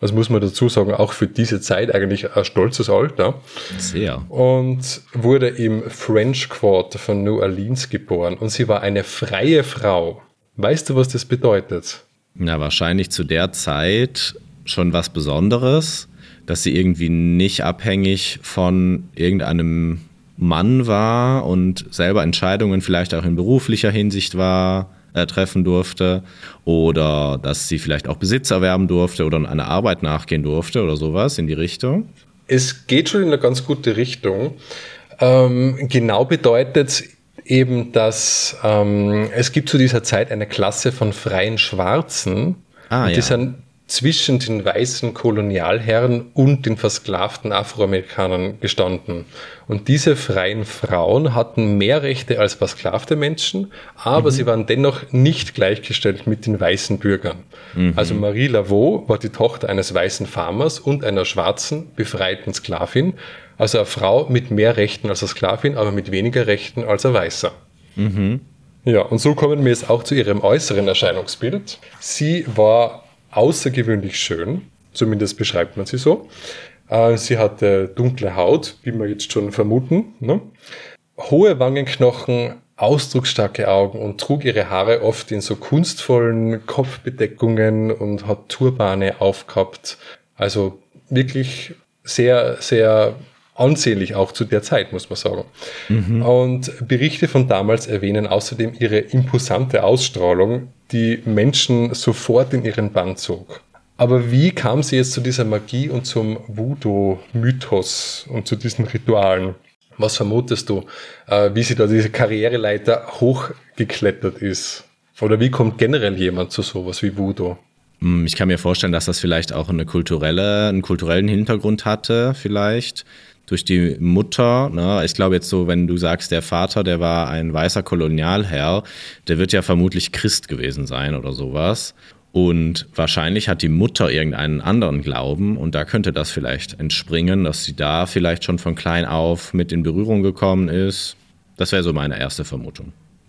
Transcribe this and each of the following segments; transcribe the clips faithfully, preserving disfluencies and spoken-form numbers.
Also muss man dazu sagen, auch für diese Zeit eigentlich ein stolzes Alter. Sehr. Und wurde im French Quarter von New Orleans geboren. Und sie war eine freie Frau. Weißt du, was das bedeutet? Na, wahrscheinlich zu der Zeit schon was Besonderes, dass sie irgendwie nicht abhängig von irgendeinem Mann war und selber Entscheidungen vielleicht auch in beruflicher Hinsicht war, äh, treffen durfte, oder dass sie vielleicht auch Besitz erwerben durfte oder einer Arbeit nachgehen durfte oder sowas in die Richtung. Es geht schon in eine ganz gute Richtung. Ähm, genau bedeutet eben, dass ähm, es gibt zu dieser Zeit eine Klasse von freien Schwarzen, Ah, und die ja. sind zwischen den weißen Kolonialherren und den versklavten Afroamerikanern gestanden. Und diese freien Frauen hatten mehr Rechte als versklavte Menschen, aber mhm. sie waren dennoch nicht gleichgestellt mit den weißen Bürgern. Mhm. Also Marie Laveau war die Tochter eines weißen Farmers und einer schwarzen, befreiten Sklavin. Also eine Frau mit mehr Rechten als eine Sklavin, aber mit weniger Rechten als ein Weißer. Mhm. Ja, und so kommen wir jetzt auch zu ihrem äußeren Erscheinungsbild. Sie war außergewöhnlich schön, zumindest beschreibt man sie so. Äh, sie hatte dunkle Haut, wie wir jetzt schon vermuten, ne? Hohe Wangenknochen, ausdrucksstarke Augen und trug ihre Haare oft in so kunstvollen Kopfbedeckungen und hat Turbane aufgehabt. Also wirklich sehr, sehr ansehnlich auch zu der Zeit, muss man sagen. Mhm. Und Berichte von damals erwähnen außerdem ihre imposante Ausstrahlung, die Menschen sofort in ihren Bann zog. Aber wie kam sie jetzt zu dieser Magie und zum Voodoo-Mythos und zu diesen Ritualen? Was vermutest du, äh, wie sie da diese Karriereleiter hochgeklettert ist? Oder wie kommt generell jemand zu sowas wie Voodoo? Ich kann mir vorstellen, dass das vielleicht auch eine kulturelle, einen kulturellen Hintergrund hatte, vielleicht durch die Mutter. Ne? Ich glaube jetzt so, wenn du sagst, der Vater, der war ein weißer Kolonialherr, der wird ja vermutlich Christ gewesen sein oder sowas. Und wahrscheinlich hat die Mutter irgendeinen anderen Glauben und da könnte das vielleicht entspringen, dass sie da vielleicht schon von klein auf mit in Berührung gekommen ist. Das wäre so meine erste Vermutung.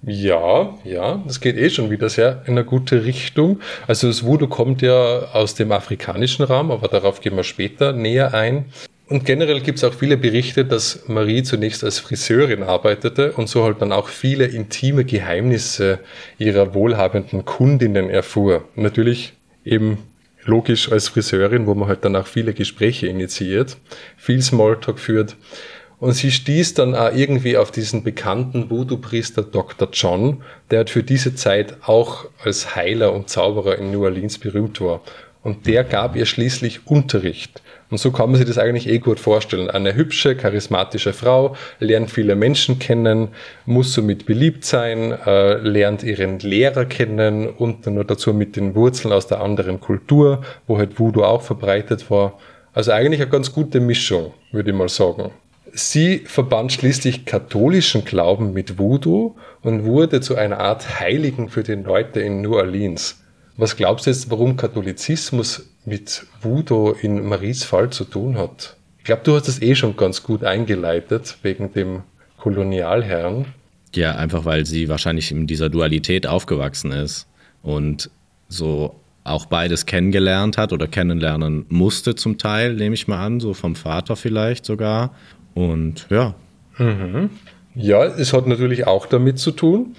Ja, ja, das geht eh schon wieder sehr in eine gute Richtung. Also das Voodoo kommt ja aus dem afrikanischen Raum, aber darauf gehen wir später näher ein. Und generell gibt es auch viele Berichte, dass Marie zunächst als Friseurin arbeitete und so halt dann auch viele intime Geheimnisse ihrer wohlhabenden Kundinnen erfuhr. Natürlich eben logisch als Friseurin, wo man halt dann auch viele Gespräche initiiert, viel Smalltalk führt. Und sie stieß dann auch irgendwie auf diesen bekannten Voodoo-Priester Doktor John, der halt für diese Zeit auch als Heiler und Zauberer in New Orleans berühmt war. Und der gab ihr schließlich Unterricht. Und so kann man sich das eigentlich eh gut vorstellen. Eine hübsche, charismatische Frau, lernt viele Menschen kennen, muss somit beliebt sein, äh, lernt ihren Lehrer kennen und dann nur dazu mit den Wurzeln aus der anderen Kultur, wo halt Voodoo auch verbreitet war. Also eigentlich eine ganz gute Mischung, würde ich mal sagen. Sie verband schließlich katholischen Glauben mit Voodoo und wurde zu einer Art Heiligen für die Leute in New Orleans. Was glaubst du jetzt, warum Katholizismus mit Voodoo in Maries Fall zu tun hat? Ich glaube, du hast das eh schon ganz gut eingeleitet, wegen dem Kolonialherrn. Ja, einfach weil sie wahrscheinlich in dieser Dualität aufgewachsen ist und so auch beides kennengelernt hat oder kennenlernen musste zum Teil, nehme ich mal an, so vom Vater vielleicht sogar. Und ja. Mhm. Ja, es hat natürlich auch damit zu tun.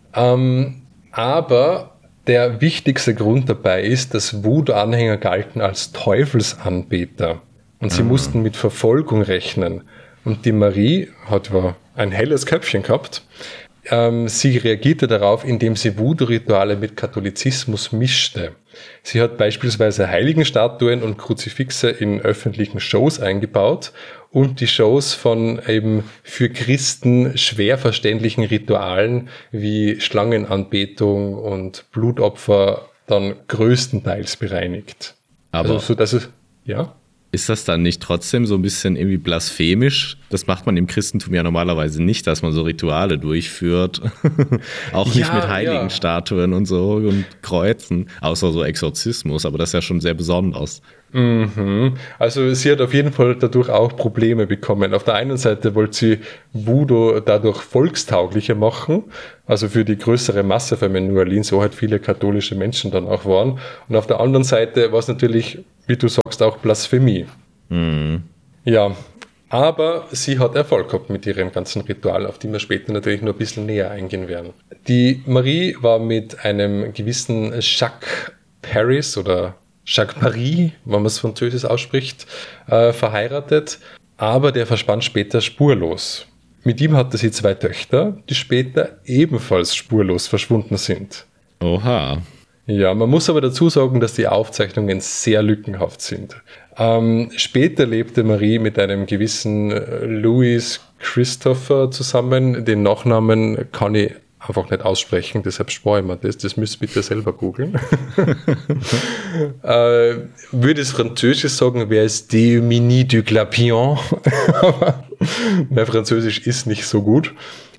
Ähm, aber der wichtigste Grund dabei ist, dass Voodoo-Anhänger galten als Teufelsanbeter. Und sie ah. mussten mit Verfolgung rechnen. Und die Marie hat zwar ein helles Köpfchen gehabt. Ähm, sie reagierte darauf, indem sie Voodoo-Rituale mit Katholizismus mischte. Sie hat beispielsweise Heiligenstatuen und Kruzifixe in öffentlichen Shows eingebaut und die Shows von eben für Christen schwer verständlichen Ritualen wie Schlangenanbetung und Blutopfer dann größtenteils bereinigt. Aber also so, dass es, ja. Ist das dann nicht trotzdem so ein bisschen irgendwie blasphemisch? Das macht man im Christentum ja normalerweise nicht, dass man so Rituale durchführt. Auch nicht ja, mit Heiligenstatuen ja. und so und Kreuzen, außer so Exorzismus, aber das ist ja schon sehr besonders. Mhm. Also sie hat auf jeden Fall dadurch auch Probleme bekommen. Auf der einen Seite wollte sie Voodoo dadurch volkstauglicher machen, also für die größere Masse von New Orleans, so halt viele katholische Menschen dann auch waren. Und auf der anderen Seite war es natürlich, wie du sagst, auch Blasphemie. Mhm. Ja, aber sie hat Erfolg gehabt mit ihrem ganzen Ritual, auf die wir später natürlich noch ein bisschen näher eingehen werden. Die Marie war mit einem gewissen Jacques Paris oder Jacques Paris, wenn man es französisch ausspricht, äh, verheiratet, aber der verschwand später spurlos. Mit ihm hatte sie zwei Töchter, die später ebenfalls spurlos verschwunden sind. Oha. Ja, man muss aber dazu sagen, dass die Aufzeichnungen sehr lückenhaft sind. Ähm, später lebte Marie mit einem gewissen Louis Christopher zusammen. Den Nachnamen kann ich einfach nicht aussprechen, deshalb spare ich mir das. Das müsst ihr bitte selber googeln. äh, würde es französisch sagen, wäre es Déumini du Glapion. Aber mein Französisch ist nicht so gut.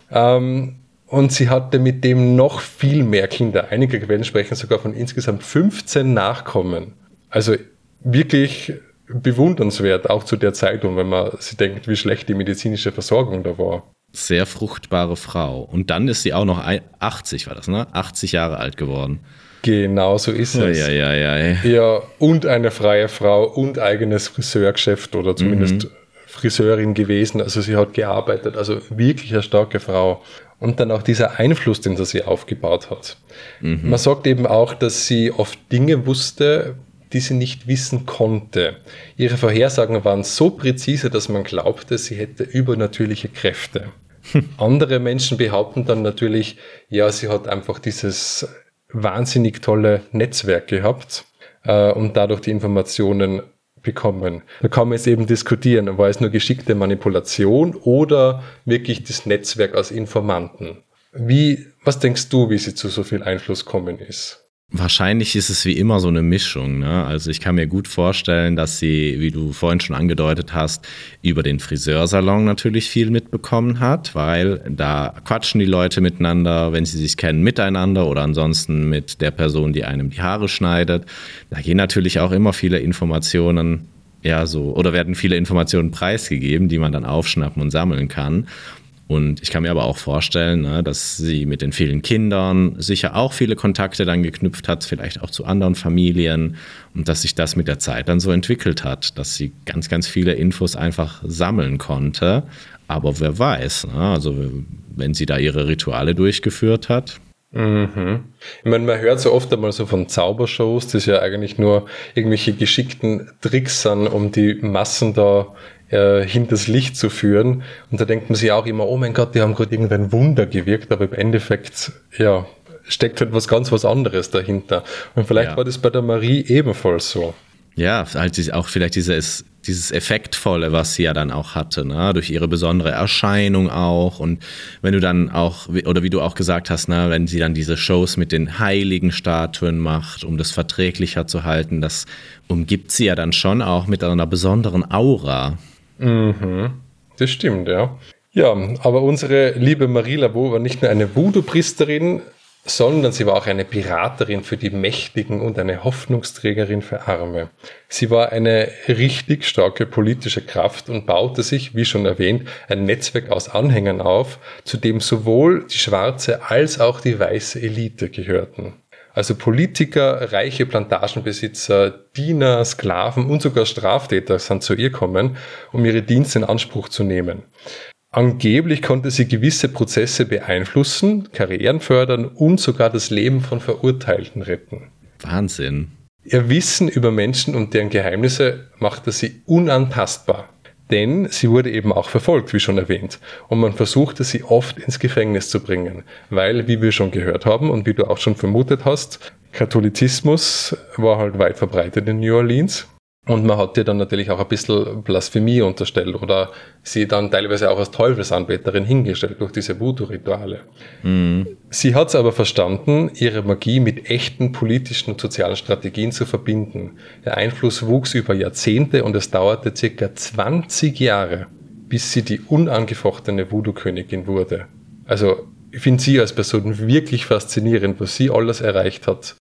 Ähm, und sie hatte mit dem noch viel mehr Kinder. Einige Quellen sprechen sogar von insgesamt fünfzehn Nachkommen. Also wirklich bewundernswert, auch zu der Zeit, und wenn man sich denkt, wie schlecht die medizinische Versorgung da war. Sehr fruchtbare Frau. Und dann ist sie auch noch achtzig, war das, ne? achtzig Jahre alt geworden. Genau, so ist es. Ja, ja, ja, ja. Ja, und eine freie Frau und eigenes Friseurgeschäft oder zumindest mhm. Friseurin gewesen. Also sie hat gearbeitet, also wirklich eine starke Frau. Und dann auch dieser Einfluss, den sie aufgebaut hat. Mhm. Man sagt eben auch, dass sie oft Dinge wusste, die sie nicht wissen konnte. Ihre Vorhersagen waren so präzise, dass man glaubte, sie hätte übernatürliche Kräfte. Andere Menschen behaupten dann natürlich, ja, sie hat einfach dieses wahnsinnig tolle Netzwerk gehabt äh, und dadurch die Informationen bekommen. Da kann man jetzt eben diskutieren, war es nur geschickte Manipulation oder wirklich das Netzwerk aus Informanten? Wie, was denkst du, wie sie zu so viel Einfluss gekommen ist? Wahrscheinlich ist es wie immer so eine Mischung, ne? Also ich kann mir gut vorstellen, dass sie, wie du vorhin schon angedeutet hast, über den Friseursalon natürlich viel mitbekommen hat, weil da quatschen die Leute miteinander, wenn sie sich kennen, miteinander oder ansonsten mit der Person, die einem die Haare schneidet. Da gehen natürlich auch immer viele Informationen, ja so, oder werden viele Informationen preisgegeben, die man dann aufschnappen und sammeln kann. Und ich kann mir aber auch vorstellen, ne, dass sie mit den vielen Kindern sicher auch viele Kontakte dann geknüpft hat, vielleicht auch zu anderen Familien, und dass sich das mit der Zeit dann so entwickelt hat, dass sie ganz, ganz viele Infos einfach sammeln konnte. Aber wer weiß, ne, also wenn sie da ihre Rituale durchgeführt hat. Mhm. Ich meine, man hört so oft einmal so von Zaubershows, das ja eigentlich nur irgendwelche geschickten Tricks sind, um die Massen da äh, hinters Licht zu führen. Und da denkt man sich auch immer, oh mein Gott, die haben gerade irgendein Wunder gewirkt, aber im Endeffekt, ja, steckt halt was ganz was anderes dahinter. Und vielleicht ja. war das bei der Marie ebenfalls so. Ja, halt auch vielleicht dieses, dieses Effektvolle, was sie ja dann auch hatte, ne? Durch ihre besondere Erscheinung auch. Und wenn du dann auch, oder wie du auch gesagt hast, ne, wenn sie dann diese Shows mit den heiligen Statuen macht, um das verträglicher zu halten, das umgibt sie ja dann schon auch mit einer besonderen Aura. Mhm, das stimmt, ja. Ja, aber unsere liebe Marie Laveau war nicht nur eine Voodoo-Priesterin, sondern sie war auch eine Beraterin für die Mächtigen und eine Hoffnungsträgerin für Arme. Sie war eine richtig starke politische Kraft und baute sich, wie schon erwähnt, ein Netzwerk aus Anhängern auf, zu dem sowohl die schwarze als auch die weiße Elite gehörten. Also Politiker, reiche Plantagenbesitzer, Diener, Sklaven und sogar Straftäter sind zu ihr gekommen, um ihre Dienste in Anspruch zu nehmen. Angeblich konnte sie gewisse Prozesse beeinflussen, Karrieren fördern und sogar das Leben von Verurteilten retten. Wahnsinn. Ihr Wissen über Menschen und deren Geheimnisse machte sie unantastbar. Denn sie wurde eben auch verfolgt, wie schon erwähnt. Und man versuchte sie oft ins Gefängnis zu bringen. Weil, wie wir schon gehört haben und wie du auch schon vermutet hast, Katholizismus war halt weit verbreitet in New Orleans. Und man hat ihr dann natürlich auch ein bisschen Blasphemie unterstellt oder sie dann teilweise auch als Teufelsanbeterin hingestellt durch diese Voodoo-Rituale. Mhm. Sie hat es aber verstanden, ihre Magie mit echten politischen und sozialen Strategien zu verbinden. Der Einfluss wuchs über Jahrzehnte und es dauerte circa zwanzig Jahre, bis sie die unangefochtene Voodoo-Königin wurde. Also ich finde sie als Person wirklich faszinierend, was sie alles erreicht hat.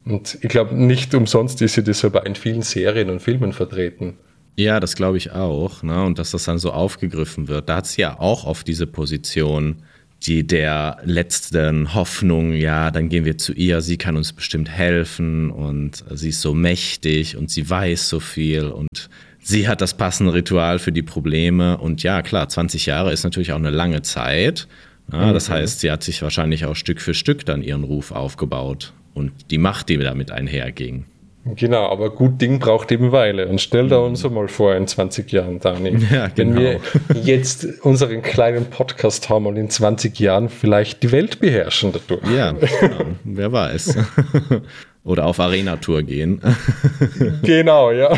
Und ich glaube, nicht umsonst ist sie deshalb auch in vielen Serien und Filmen vertreten. Ja, das glaube ich auch, ne? Und dass das dann so aufgegriffen wird. Da hat sie ja auch auf diese Position, die der letzten Hoffnung, ja, dann gehen wir zu ihr, sie kann uns bestimmt helfen und sie ist so mächtig und sie weiß so viel und sie hat das passende Ritual für die Probleme. Und ja, klar, zwanzig Jahre ist natürlich auch eine lange Zeit. Ja, das mhm. heißt, sie hat sich wahrscheinlich auch Stück für Stück dann ihren Ruf aufgebaut und die Macht, die damit einherging. Genau, aber gut Ding braucht eben Weile. Und stell dir uns mal vor, in zwanzig Jahren, Dani, ja, genau. wenn wir jetzt unseren kleinen Podcast haben und in zwanzig Jahren vielleicht die Welt beherrschen dadurch. Ja, genau. Wer weiß. Oder auf Arena-Tour gehen. Genau, ja.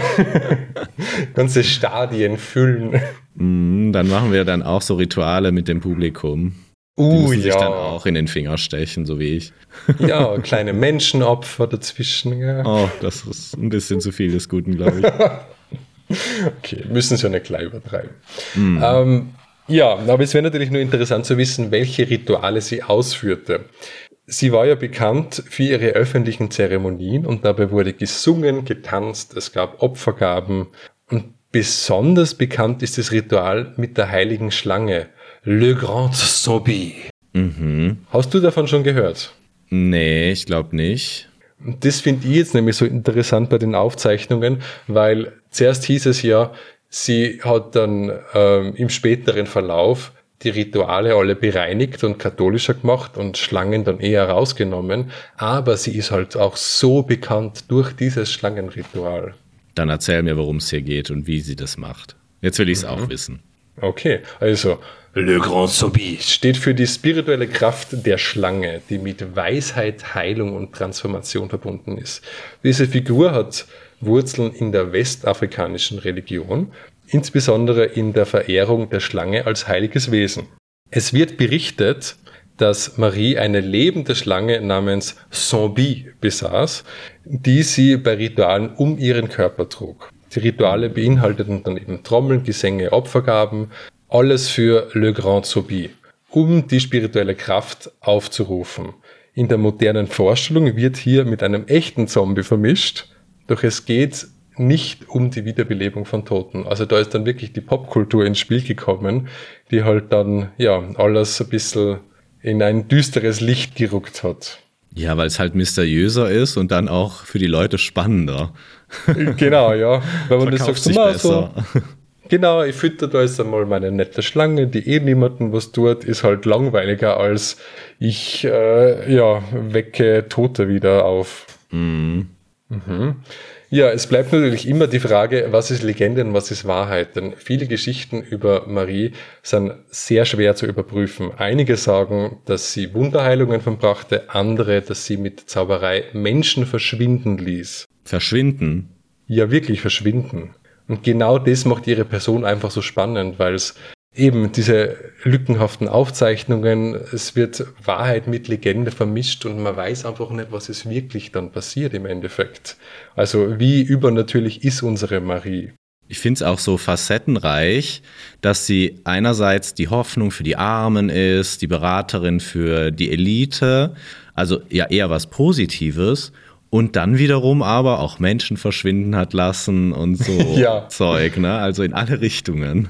Ganze Stadien füllen. Dann machen wir dann auch so Rituale mit dem Publikum. Die Uh, müssen sich ja. dann auch in den Finger stechen, so wie ich. Ja, kleine Menschenopfer dazwischen. Ja. Oh, das ist ein bisschen zu viel des Guten, glaube ich. Okay, müssen Sie ja nicht gleich übertreiben. Mm. Ähm, ja, aber es wäre natürlich nur interessant zu wissen, welche Rituale sie ausführte. Sie war ja bekannt für ihre öffentlichen Zeremonien und dabei wurde gesungen, getanzt, es gab Opfergaben und besonders bekannt ist das Ritual mit der heiligen Schlange. Le Grand Zombie. Mhm. Hast du davon schon gehört? Nee, ich glaube nicht. Das finde ich jetzt nämlich so interessant bei den Aufzeichnungen, weil zuerst hieß es ja, sie hat dann ähm, im späteren Verlauf die Rituale alle bereinigt und katholischer gemacht und Schlangen dann eher rausgenommen, aber sie ist halt auch so bekannt durch dieses Schlangenritual. Dann erzähl mir, worum es hier geht und wie sie das macht. Jetzt will ich es mhm. auch wissen. Okay, also Le Grand Zombie steht für die spirituelle Kraft der Schlange, die mit Weisheit, Heilung und Transformation verbunden ist. Diese Figur hat Wurzeln in der westafrikanischen Religion, insbesondere in der Verehrung der Schlange als heiliges Wesen. Es wird berichtet, dass Marie eine lebende Schlange namens Zombie besaß, die sie bei Ritualen um ihren Körper trug. Die Rituale beinhalteten dann eben Trommeln, Gesänge, Opfergaben, alles für Le Grand Zombie, um die spirituelle Kraft aufzurufen. In der modernen Vorstellung wird hier mit einem echten Zombie vermischt, doch es geht nicht um die Wiederbelebung von Toten. Also da ist dann wirklich die Popkultur ins Spiel gekommen, die halt dann ja alles ein bisschen in ein düsteres Licht gerückt hat. Ja, weil es halt mysteriöser ist und dann auch für die Leute spannender. Genau, ja. Weil man das sagt, sich so, besser. So, genau, ich fütter da jetzt einmal meine nette Schlange, die eh niemandem was tut, ist halt langweiliger als ich, äh, ja, wecke Tote wieder auf. Mhm. Mhm. Ja, es bleibt natürlich immer die Frage, was ist Legende und was ist Wahrheit? Denn viele Geschichten über Marie sind sehr schwer zu überprüfen. Einige sagen, dass sie Wunderheilungen verbrachte, andere, dass sie mit Zauberei Menschen verschwinden ließ. Verschwinden? Ja, wirklich verschwinden. Und genau das macht ihre Person einfach so spannend, weil es eben diese lückenhaften Aufzeichnungen, es wird Wahrheit mit Legende vermischt und man weiß einfach nicht, was es wirklich dann passiert im Endeffekt. Also wie übernatürlich ist unsere Marie? Ich finde es auch so facettenreich, dass sie einerseits die Hoffnung für die Armen ist, die Beraterin für die Elite, also ja eher was Positives, und dann wiederum aber auch Menschen verschwinden hat lassen und so ja. Zeug, ne? Also in alle Richtungen.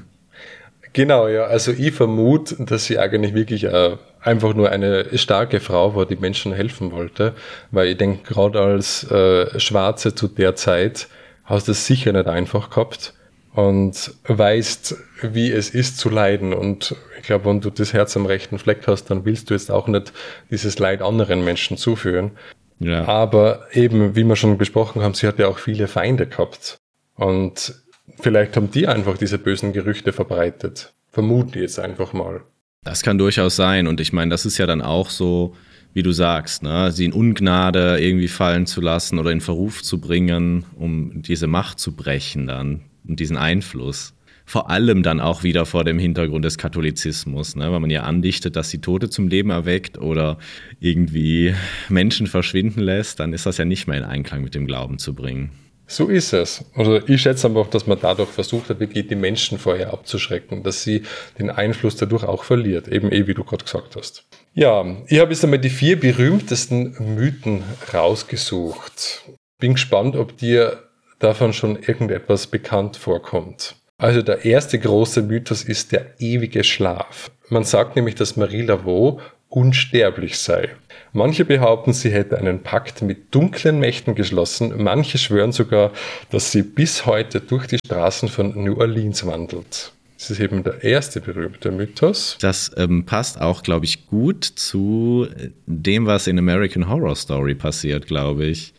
Genau, ja. Also ich vermute, dass sie eigentlich wirklich äh, einfach nur eine starke Frau war, die Menschen helfen wollte. Weil ich denke, gerade als äh, Schwarze zu der Zeit hast du es sicher nicht einfach gehabt und weißt, wie es ist zu leiden. Und ich glaube, wenn du das Herz am rechten Fleck hast, dann willst du jetzt auch nicht dieses Leid anderen Menschen zuführen. Ja. Aber eben, wie wir schon besprochen haben, sie hat ja auch viele Feinde gehabt. Und vielleicht haben die einfach diese bösen Gerüchte verbreitet. Vermute jetzt einfach mal. Das kann durchaus sein. Und ich meine, das ist ja dann auch so, wie du sagst, ne? Sie in Ungnade irgendwie fallen zu lassen oder in Verruf zu bringen, um diese Macht zu brechen dann und diesen Einfluss. Vor allem dann auch wieder vor dem Hintergrund des Katholizismus, ne? Weil man ja andichtet, dass sie Tote zum Leben erweckt oder irgendwie Menschen verschwinden lässt, dann ist das ja nicht mehr in Einklang mit dem Glauben zu bringen. So ist es. Also ich schätze einfach, dass man dadurch versucht hat, wirklich die Menschen vorher abzuschrecken, dass sie den Einfluss dadurch auch verliert, eben eh, wie du gerade gesagt hast. Ja, ich habe jetzt einmal die vier berühmtesten Mythen rausgesucht. Bin gespannt, ob dir davon schon irgendetwas bekannt vorkommt. Also der erste große Mythos ist der ewige Schlaf. Man sagt nämlich, dass Marie Laveau unsterblich sei. Manche behaupten, sie hätte einen Pakt mit dunklen Mächten geschlossen. Manche schwören sogar, dass sie bis heute durch die Straßen von New Orleans wandelt. Das ist eben der erste berühmte Mythos. Das ähm, passt auch, glaube ich, gut zu dem, was in American Horror Story passiert, glaube ich.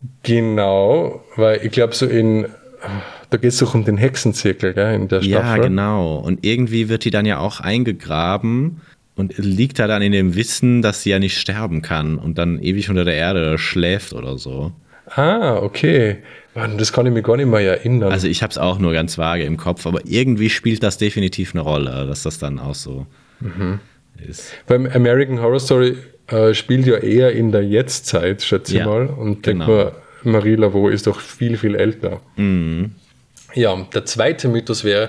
Genau, weil ich glaube, so in... Da geht es doch um den Hexenzirkel, gell, in der Staffel. Ja, genau. Und irgendwie wird die dann ja auch eingegraben und liegt da dann in dem Wissen, dass sie ja nicht sterben kann und dann ewig unter der Erde schläft oder so. Ah, okay. Mann, das kann ich mir gar nicht mehr erinnern. Also ich habe es auch nur ganz vage im Kopf, aber irgendwie spielt das definitiv eine Rolle, dass das dann auch so mhm. ist. Beim American Horror Story äh, spielt ja eher in der Jetztzeit, schätze ich ja, mal. Und genau. denke mal, Marie Laveau ist doch viel, viel älter. Mhm. Ja, der zweite Mythos wäre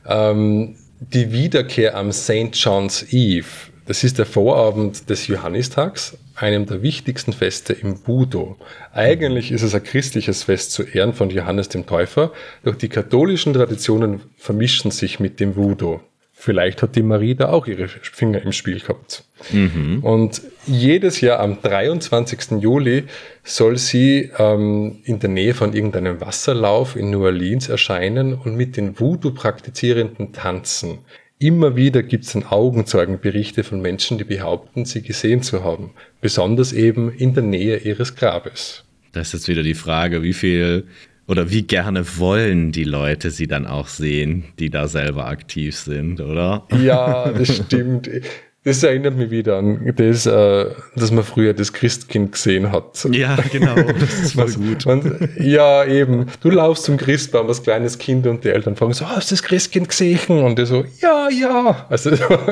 ähm, die Wiederkehr am Saint John's Eve. Das ist der Vorabend des Johannistags, einem der wichtigsten Feste im Voodoo. Eigentlich ist es ein christliches Fest zu Ehren von Johannes dem Täufer, doch die katholischen Traditionen vermischen sich mit dem Voodoo. Vielleicht hat die Marie da auch ihre Finger im Spiel gehabt. Mhm. Und jedes Jahr am dreiundzwanzigsten Juli soll sie ähm, in der Nähe von irgendeinem Wasserlauf in New Orleans erscheinen und mit den Voodoo-Praktizierenden tanzen. Immer wieder gibt es dann Augenzeugenberichte von Menschen, die behaupten, sie gesehen zu haben. Besonders eben in der Nähe ihres Grabes. Das ist jetzt wieder die Frage, wie viel... Oder wie gerne wollen die Leute sie dann auch sehen, die da selber aktiv sind, oder? Ja, das stimmt. Das erinnert mich wieder an das, äh, dass man früher das Christkind gesehen hat. Ja, genau. Das ist voll gut. Man, ja, eben. Du laufst zum Christbaum als kleines Kind und die Eltern fragen so, hast du das Christkind gesehen? Und der so, ja, ja. Also,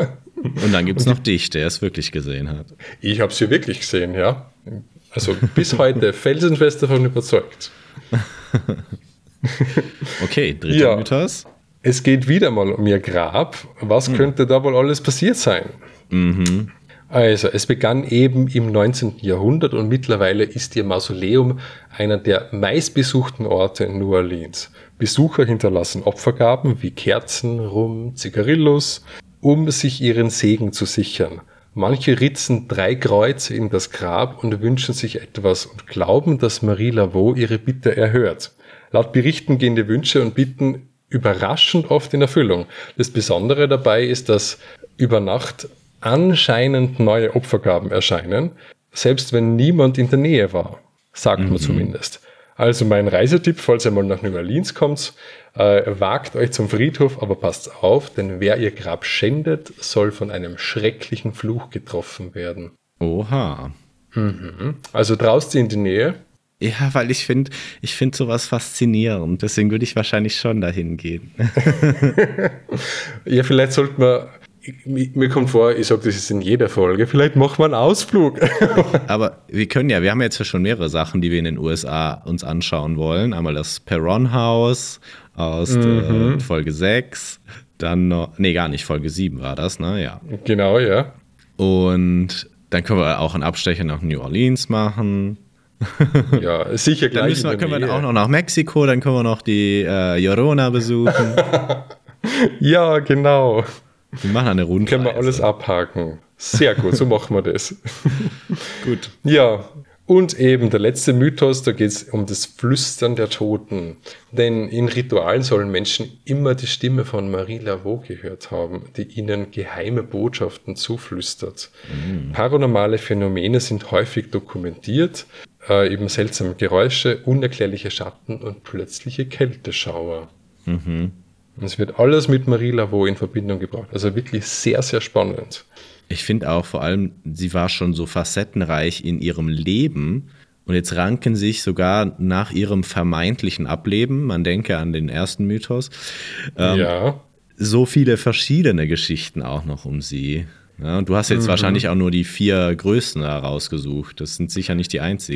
und dann gibt es noch dich, der es wirklich gesehen hat. Ich habe es ja wirklich gesehen, ja. Also bis heute felsenfest davon überzeugt. Okay, dritter ja, Mythos. Es geht wieder mal um ihr Grab. Was hm. könnte da wohl alles passiert sein? Mhm. Also, es begann eben im neunzehnten Jahrhundert und mittlerweile ist ihr Mausoleum einer der meistbesuchten Orte in New Orleans. Besucher hinterlassen Opfergaben wie Kerzen, Rum, Zigarillos, um sich ihren Segen zu sichern. Manche ritzen drei Kreuze in das Grab und wünschen sich etwas und glauben, dass Marie Laveau ihre Bitte erhört. Laut Berichten gehen die Wünsche und Bitten überraschend oft in Erfüllung. Das Besondere dabei ist, dass über Nacht anscheinend neue Opfergaben erscheinen, selbst wenn niemand in der Nähe war, sagt mhm. man zumindest. Also mein Reisetipp, falls ihr mal nach New Orleans kommt, äh, wagt euch zum Friedhof, aber passt auf, denn wer ihr Grab schändet, soll von einem schrecklichen Fluch getroffen werden. Oha. Mhm. Also traust du in die Nähe? Ja, weil ich finde ich find sowas faszinierend, deswegen würde ich wahrscheinlich schon dahin gehen. Ja, vielleicht sollte man... Mir kommt vor, ich sage das ist in jeder Folge, vielleicht machen wir einen Ausflug. Aber wir können ja, wir haben jetzt schon mehrere Sachen, die wir in den U S A uns anschauen wollen. Einmal das Perron House aus mhm. äh, Folge sechs, dann noch, nee, gar nicht, Folge sieben war das, ne? Ja. Genau, ja. Und dann können wir auch einen Abstecher nach New Orleans machen. Ja, sicher gleich. Dann müssen wir, können wir auch noch nach Mexiko, dann können wir noch die äh, Llorona besuchen. Ja, genau. Wir machen eine Rundreise. Können wir alles abhaken. Sehr gut, so machen wir das. Gut. Ja, und eben der letzte Mythos, da geht es um das Flüstern der Toten. Denn in Ritualen sollen Menschen immer die Stimme von Marie Laveau gehört haben, die ihnen geheime Botschaften zuflüstert. Mhm. Paranormale Phänomene sind häufig dokumentiert, äh, eben seltsame Geräusche, unerklärliche Schatten und plötzliche Kälteschauer. Mhm. Und es wird alles mit Marie Laveau in Verbindung gebracht. Also wirklich sehr, sehr spannend. Ich finde auch vor allem, sie war schon so facettenreich in ihrem Leben und jetzt ranken sich sogar nach ihrem vermeintlichen Ableben, man denke an den ersten Mythos, ähm, ja. so viele verschiedene Geschichten auch noch um sie. Ja, und du hast jetzt mhm. wahrscheinlich auch nur die vier größten herausgesucht. Das sind sicher nicht die einzigen.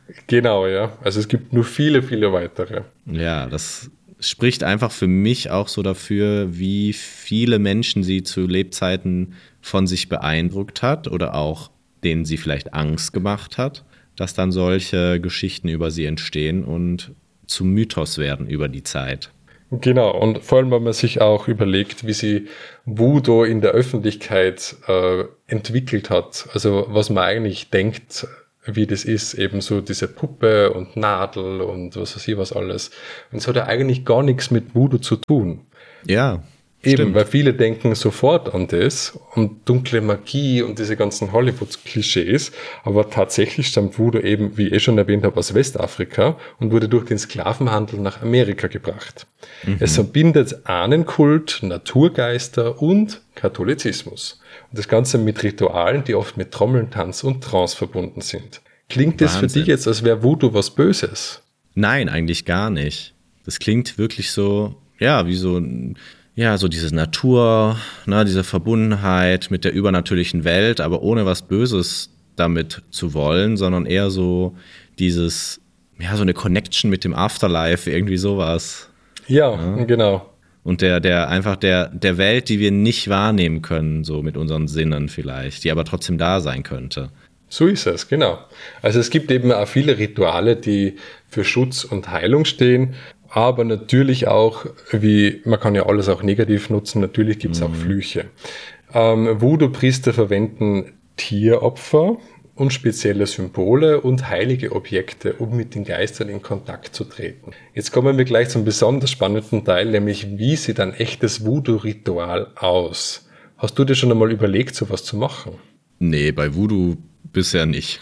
Genau, ja. Also es gibt nur viele, viele weitere. Ja, das spricht einfach für mich auch so dafür, wie viele Menschen sie zu Lebzeiten von sich beeindruckt hat oder auch denen sie vielleicht Angst gemacht hat, dass dann solche Geschichten über sie entstehen und zum Mythos werden über die Zeit. Genau, und vor allem, wenn man sich auch überlegt, wie sie Voodoo in der Öffentlichkeit äh, entwickelt hat, also was man eigentlich denkt, wie das ist, eben so diese Puppe und Nadel und was weiß ich was alles. Und es hat ja eigentlich gar nichts mit Voodoo zu tun. Ja, eben, stimmt. weil viele denken sofort an das und dunkle Magie und diese ganzen Hollywood-Klischees, aber tatsächlich stammt Voodoo eben, wie ich eh schon erwähnt habe, aus Westafrika und wurde durch den Sklavenhandel nach Amerika gebracht. Mhm. Es verbindet Ahnenkult, Naturgeister und Katholizismus. Und das Ganze mit Ritualen, die oft mit Trommeln, Tanz und Trance verbunden sind. Klingt das für dich jetzt, als wäre Voodoo was Böses? Nein, eigentlich gar nicht. Das klingt wirklich so, ja, wie so, ja, so diese Natur, ne, diese Verbundenheit mit der übernatürlichen Welt, aber ohne was Böses damit zu wollen, sondern eher so dieses, ja, so eine Connection mit dem Afterlife, irgendwie sowas. Ja, ja. Genau. Und der, der einfach der, der Welt, die wir nicht wahrnehmen können, so mit unseren Sinnen vielleicht, die aber trotzdem da sein könnte. So ist es, genau. Also es gibt eben auch viele Rituale, die für Schutz und Heilung stehen, aber natürlich auch, wie man kann ja alles auch negativ nutzen, natürlich gibt es mhm. auch Flüche. Ähm, Voodoo-Priester verwenden Tieropfer und spezielle Symbole und heilige Objekte, um mit den Geistern in Kontakt zu treten. Jetzt kommen wir gleich zum besonders spannenden Teil, nämlich wie sieht ein echtes Voodoo-Ritual aus? Hast du dir schon einmal überlegt, sowas zu machen? Nee, bei Voodoo bisher nicht.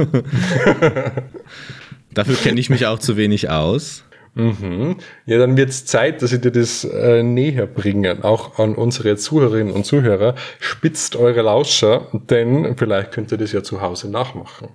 Dafür kenne ich mich auch zu wenig aus. Mhm. Ja, dann wird es Zeit, dass ich dir das äh, näher bringe, auch an unsere Zuhörerinnen und Zuhörer. Spitzt eure Lauscher, denn vielleicht könnt ihr das ja zu Hause nachmachen.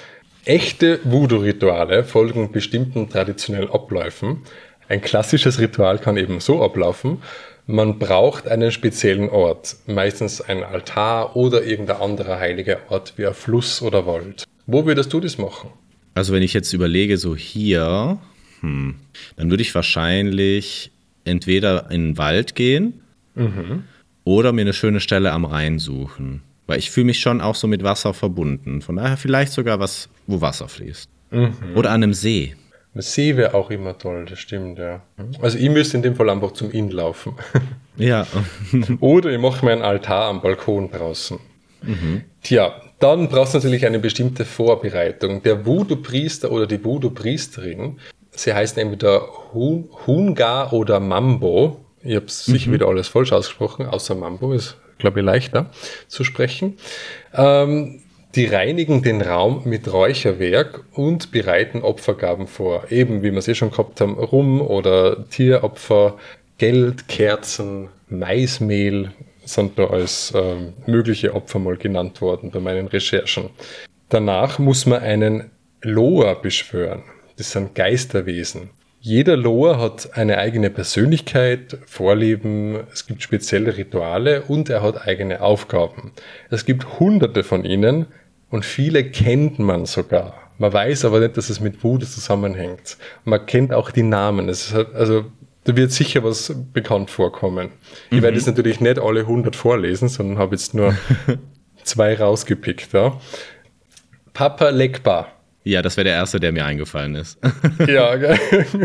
Echte Voodoo-Rituale folgen bestimmten traditionellen Abläufen. Ein klassisches Ritual kann eben so ablaufen: Man braucht einen speziellen Ort, meistens ein Altar oder irgendein anderer heiliger Ort wie ein Fluss oder Wald. Wo würdest du das machen? Also wenn ich jetzt überlege, so hier... Hm. Dann würde ich wahrscheinlich entweder in den Wald gehen mhm. oder mir eine schöne Stelle am Rhein suchen. Weil ich fühle mich schon auch so mit Wasser verbunden. Von daher vielleicht sogar was, wo Wasser fließt. Mhm. Oder an einem See. Ein See wäre auch immer toll, das stimmt, ja. Also ich müsste in dem Fall einfach zum Inn laufen. Ja. Oder ich mache mir einen Altar am Balkon draußen. Mhm. Tja, dann brauchst du natürlich eine bestimmte Vorbereitung. Der Voodoo-Priester oder die Voodoo-Priesterin, sie heißen entweder Hun, Hunga oder Mambo. Ich habe es mhm. sicher wieder alles falsch ausgesprochen, außer Mambo ist, glaube ich, leichter zu sprechen. Ähm, die reinigen den Raum mit Räucherwerk und bereiten Opfergaben vor. Eben, wie wir es eh schon gehabt haben, Rum oder Tieropfer, Geld, Kerzen, Maismehl sind da als ähm, mögliche Opfer mal genannt worden bei meinen Recherchen. Danach muss man einen Loa beschwören. Das sind Geisterwesen. Jeder Loa hat eine eigene Persönlichkeit, Vorlieben, es gibt spezielle Rituale und er hat eigene Aufgaben. Es gibt hunderte von ihnen und viele kennt man sogar. Man weiß aber nicht, dass es mit Voodoo zusammenhängt. Man kennt auch die Namen. Es ist halt, also da wird sicher was bekannt vorkommen. Ich mhm. werde jetzt natürlich nicht alle hundert vorlesen, sondern habe jetzt nur zwei rausgepickt. Ja. Papa Legba. Ja, das wäre der erste, der mir eingefallen ist. Ja, gell?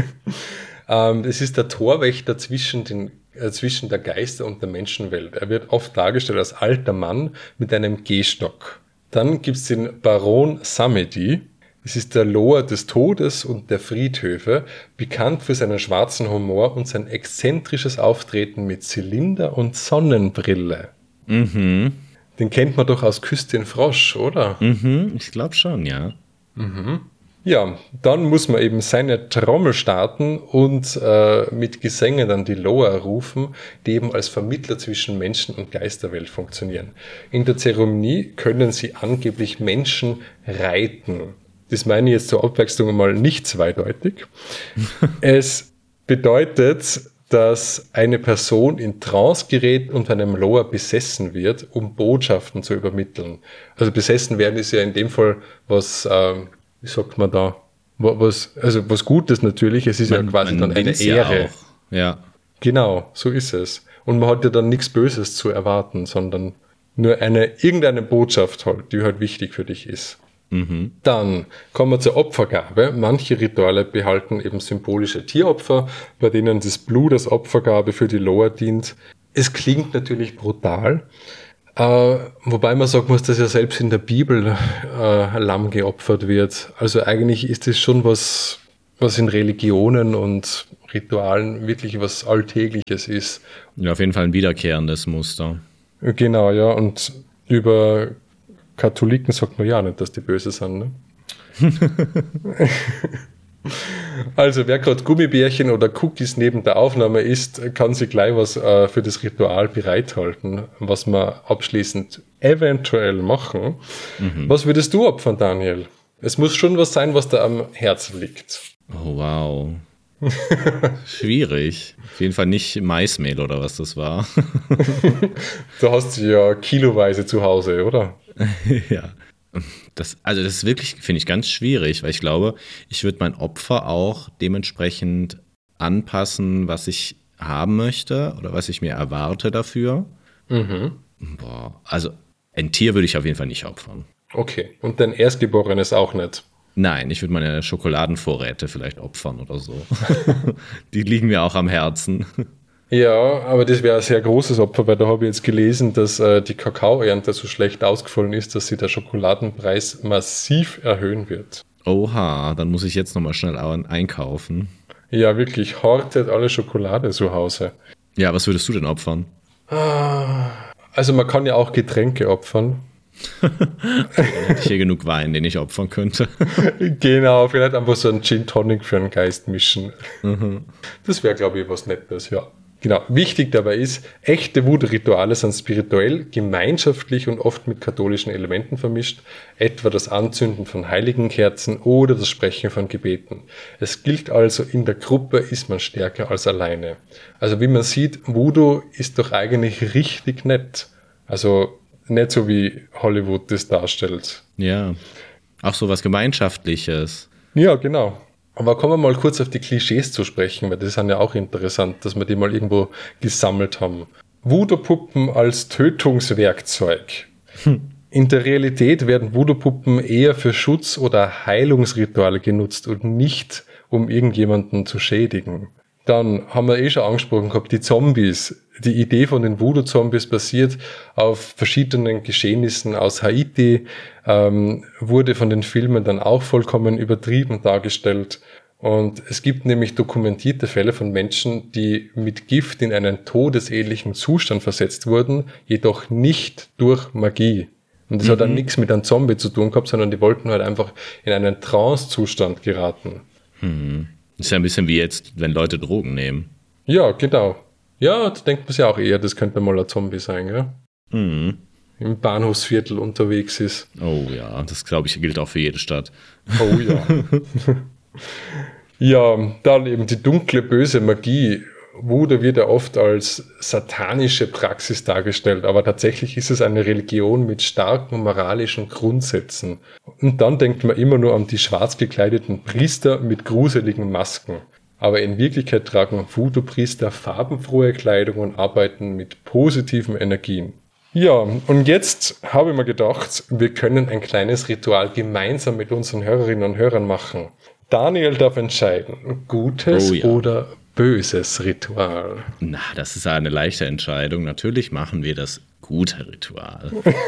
ähm, es ist der Torwächter zwischen, den, äh, zwischen der Geister- und der Menschenwelt. Er wird oft dargestellt als alter Mann mit einem Gehstock. Dann gibt es den Baron Samedi. Es ist der Loa des Todes und der Friedhöfe, bekannt für seinen schwarzen Humor und sein exzentrisches Auftreten mit Zylinder und Sonnenbrille. Mhm. Den kennt man doch aus Küss den Frosch, oder? Mhm, ich glaube schon, ja. Mhm. Ja, dann muss man eben seine Trommel starten und äh, mit Gesängen dann die Loa rufen, die eben als Vermittler zwischen Menschen- und Geisterwelt funktionieren. In der Zeremonie können sie angeblich Menschen reiten. Das meine ich jetzt zur Abwechslung mal nicht zweideutig. Es bedeutet, dass eine Person in Trance gerät und von einem Loa besessen wird, um Botschaften zu übermitteln. Also besessen werden ist ja in dem Fall was, ähm, wie sagt man da, was, also was Gutes natürlich, es ist man, ja quasi dann eine Ehre. Ja, ja. Genau, so ist es. Und man hat ja dann nichts Böses zu erwarten, sondern nur eine irgendeine Botschaft halt, die halt wichtig für dich ist. Mhm. Dann kommen wir zur Opfergabe. Manche Rituale behalten eben symbolische Tieropfer, bei denen das Blut als Opfergabe für die Loa dient. Es klingt natürlich brutal, äh, wobei man sagen muss, dass ja selbst in der Bibel äh, Lamm geopfert wird. Also eigentlich ist es schon was, was in Religionen und Ritualen wirklich was Alltägliches ist. Ja, auf jeden Fall ein wiederkehrendes Muster. Genau, ja, und über Katholiken sagt man ja nicht, dass die böse sind, ne? Also, wer gerade Gummibärchen oder Cookies neben der Aufnahme isst, kann sich gleich was äh, für das Ritual bereithalten, was wir abschließend eventuell machen. Mhm. Was würdest du opfern, Daniel? Es muss schon was sein, was da am Herzen liegt. Oh, wow. Schwierig. Auf jeden Fall nicht Maismehl oder was das war. Du hast sie ja kiloweise zu Hause, oder? Ja. Das, also das ist wirklich, finde ich, ganz schwierig, weil ich glaube, ich würde mein Opfer auch dementsprechend anpassen, was ich haben möchte oder was ich mir erwarte dafür. Mhm. Boah, also ein Tier würde ich auf jeden Fall nicht opfern. Okay, und dein Erstgeborenes auch nicht? Nein, ich würde meine Schokoladenvorräte vielleicht opfern oder so. Die liegen mir auch am Herzen. Ja, aber das wäre ein sehr großes Opfer, weil da habe ich jetzt gelesen, dass äh, die Kakaoernte so schlecht ausgefallen ist, dass sie der Schokoladenpreis massiv erhöhen wird. Oha, dann muss ich jetzt nochmal schnell einkaufen. Ja, wirklich, hortet alle Schokolade zu Hause. Ja, was würdest du denn opfern? Also man kann ja auch Getränke opfern. Dann hätte ich hier genug Wein, den ich opfern könnte. Genau, vielleicht einfach so einen Gin Tonic für einen Geist mischen. Mhm. Das wäre, glaube ich, was Nettes, ja. Genau, wichtig dabei ist, echte Voodoo-Rituale sind spirituell, gemeinschaftlich und oft mit katholischen Elementen vermischt, etwa das Anzünden von heiligen Kerzen oder das Sprechen von Gebeten. Es gilt also, in der Gruppe ist man stärker als alleine. Also wie man sieht, Voodoo ist doch eigentlich richtig nett. Also nicht so wie Hollywood das darstellt. Ja, auch so was Gemeinschaftliches. Ja, genau. Aber kommen wir mal kurz auf die Klischees zu sprechen, weil das sind ja auch interessant, dass wir die mal irgendwo gesammelt haben. Voodoo-Puppen als Tötungswerkzeug. Hm. In der Realität werden Voodoo-Puppen eher für Schutz- oder Heilungsrituale genutzt und nicht, um irgendjemanden zu schädigen. Dann haben wir eh schon angesprochen gehabt, die Zombies. Die Idee von den Voodoo-Zombies basiert auf verschiedenen Geschehnissen aus Haiti, ähm, wurde von den Filmen dann auch vollkommen übertrieben dargestellt. Und es gibt nämlich dokumentierte Fälle von Menschen, die mit Gift in einen todesähnlichen Zustand versetzt wurden, jedoch nicht durch Magie. Und das mhm. hat dann nichts mit einem Zombie zu tun gehabt, sondern die wollten halt einfach in einen Trance-Zustand geraten. Mhm. Das ist ja ein bisschen wie jetzt, wenn Leute Drogen nehmen. Ja, genau. Ja, da denkt man sich auch eher, das könnte mal ein Zombie sein, gell? Mhm. Im Bahnhofsviertel unterwegs ist. Oh ja, das glaube ich gilt auch für jede Stadt. Oh ja. Ja, dann eben die dunkle, böse Magie. Voodoo wird ja oft als satanische Praxis dargestellt, aber tatsächlich ist es eine Religion mit starken moralischen Grundsätzen. Und dann denkt man immer nur an die schwarz gekleideten Priester mit gruseligen Masken. Aber in Wirklichkeit tragen Voodoo-Priester farbenfrohe Kleidung und arbeiten mit positiven Energien. Ja, und jetzt habe ich mir gedacht, wir können ein kleines Ritual gemeinsam mit unseren Hörerinnen und Hörern machen. Daniel darf entscheiden, gutes oh ja. oder böses Ritual. Na, das ist eine leichte Entscheidung. Natürlich machen wir das gute Ritual.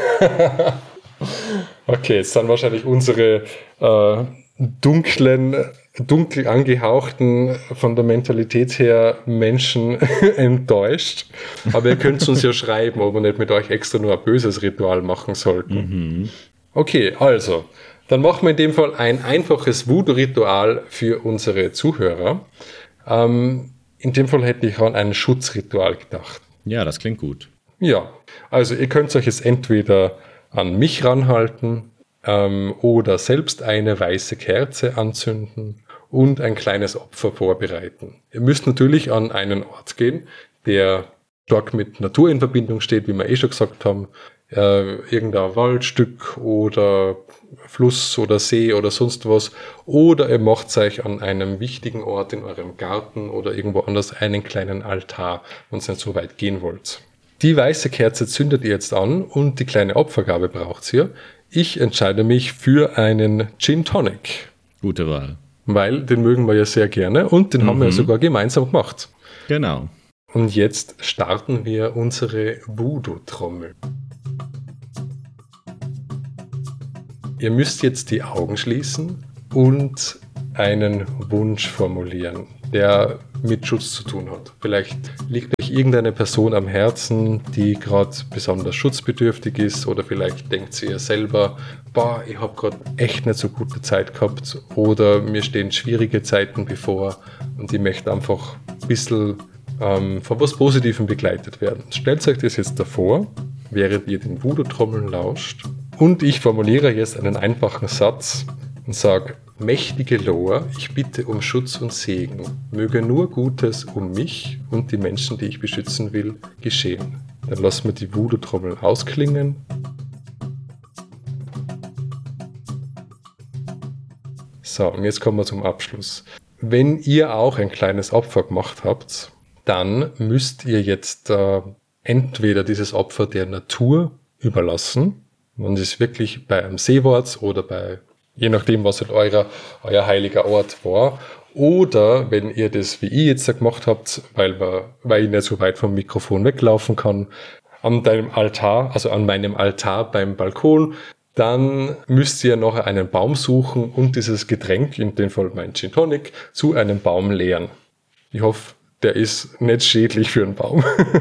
Okay, jetzt sind wahrscheinlich unsere äh, dunklen, dunkel angehauchten, von der Mentalität her Menschen enttäuscht. Aber ihr könnt uns ja schreiben, ob wir nicht mit euch extra nur ein böses Ritual machen sollten. Mhm. Okay, also, dann machen wir in dem Fall ein einfaches Voodoo-Ritual für unsere Zuhörer. Ähm, in dem Fall hätte ich an ein Schutzritual gedacht. Ja, das klingt gut. Ja, also ihr könnt euch jetzt entweder an mich ranhalten ähm, oder selbst eine weiße Kerze anzünden und ein kleines Opfer vorbereiten. Ihr müsst natürlich an einen Ort gehen, der stark mit Natur in Verbindung steht, wie wir eh schon gesagt haben. äh, irgendein Waldstück oder Fluss oder See oder sonst was. Oder ihr macht euch an einem wichtigen Ort in eurem Garten oder irgendwo anders einen kleinen Altar, wenn ihr nicht so weit gehen wollt. Die weiße Kerze zündet ihr jetzt an und die kleine Opfergabe braucht ihr. Ich entscheide mich für einen Gin Tonic. Gute Wahl. Weil den mögen wir ja sehr gerne und den mhm. haben wir ja sogar gemeinsam gemacht. Genau. Und jetzt starten wir unsere Voodoo-Trommel. Ihr müsst jetzt die Augen schließen und einen Wunsch formulieren, der mit Schutz zu tun hat. Vielleicht liegt euch irgendeine Person am Herzen, die gerade besonders schutzbedürftig ist, oder vielleicht denkt ihr selber, boah, ich habe gerade echt nicht so gute Zeit gehabt, oder mir stehen schwierige Zeiten bevor und ich möchte einfach ein bisschen ähm, von was Positivem begleitet werden. Stellt euch das jetzt davor, während ihr den Voodoo-Trommeln lauscht, und ich formuliere jetzt einen einfachen Satz und sage: Mächtige Loa, ich bitte um Schutz und Segen. Möge nur Gutes um mich und die Menschen, die ich beschützen will, geschehen. Dann lassen wir die Voodoo-Trommeln ausklingen. So, und jetzt kommen wir zum Abschluss. Wenn ihr auch ein kleines Opfer gemacht habt, dann müsst ihr jetzt äh, entweder dieses Opfer der Natur überlassen, wenn es wirklich bei einem See war oder bei, je nachdem, was halt euer, euer heiliger Ort war. Oder wenn ihr das, wie ich jetzt gemacht habt, weil, wir, weil ich nicht so weit vom Mikrofon weglaufen kann, an deinem Altar, also an meinem Altar beim Balkon, dann müsst ihr noch einen Baum suchen und dieses Getränk, in dem Fall mein Gin Tonic, zu einem Baum leeren. Ich hoffe, der ist nicht schädlich für einen Baum.